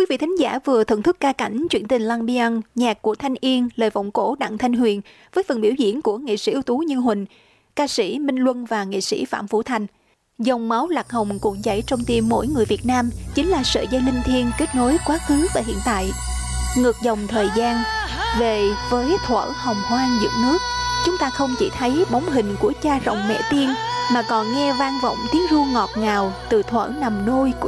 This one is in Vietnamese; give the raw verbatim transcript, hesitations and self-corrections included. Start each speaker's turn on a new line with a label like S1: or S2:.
S1: vị thính giả vừa thưởng thức ca cảnh Chuyện tình Lăng Biang, nhạc của Thanh Yên, lời vọng cổ Đặng Thanh Huyền với phần biểu diễn của nghệ sĩ ưu tú Như Huỳnh, ca sĩ Minh Luân và nghệ sĩ Phạm Vũ Thành. Dòng máu lạc hồng cuộn chảy trong tim mỗi người Việt Nam chính là sợi dây linh thiêng kết nối quá khứ và hiện tại. Ngược dòng thời gian, về với thuở hồng hoang dựng nước, chúng ta không chỉ thấy bóng hình của cha rồng mẹ tiên mà còn nghe vang vọng tiếng ru ngọt ngào từ thuở nằm nôi của